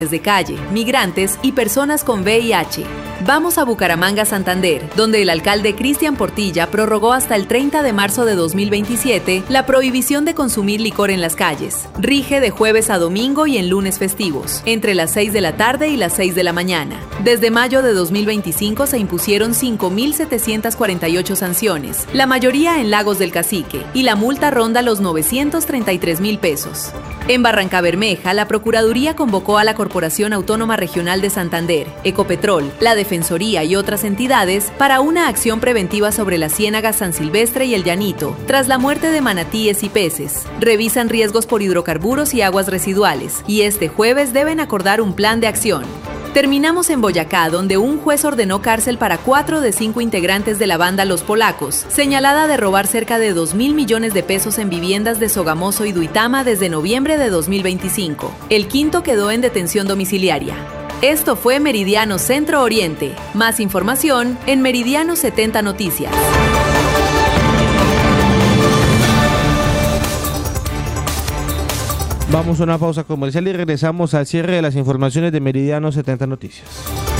de calle, migrantes y personas con VIH. Vamos a Bucaramanga, Santander, donde el alcalde Cristian Portilla prorrogó hasta el 30 de marzo de 2027 la prohibición de consumir licor en las calles. Rige de jueves a domingo y en lunes festivos, entre las 6 de la tarde y las 6 de la mañana. Desde mayo de 2025 se impusieron 5.748 sanciones, la mayoría en Lagos del Cacique, y la multa ronda los 933.000 pesos. En Barrancabermeja, la Procuraduría convocó a la Corporación Autónoma Regional de Santander, Ecopetrol, la Defensoría y otras entidades para una acción preventiva sobre la ciénaga San Silvestre y el Llanito, tras la muerte de manatíes y peces. Revisan riesgos por hidrocarburos y aguas residuales, y este jueves deben acordar un plan de acción. Terminamos en Boyacá, donde un juez ordenó cárcel para 4 de 5 integrantes de la banda Los Polacos, señalada de robar cerca de 2.000 millones de pesos en viviendas de Sogamoso y Duitama desde noviembre de 2025. El quinto quedó en detención domiciliaria. Esto fue Meridiano Centro Oriente. Más información en Meridiano 70 Noticias. Vamos a una pausa comercial y regresamos al cierre de las informaciones de Meridiano 70 Noticias.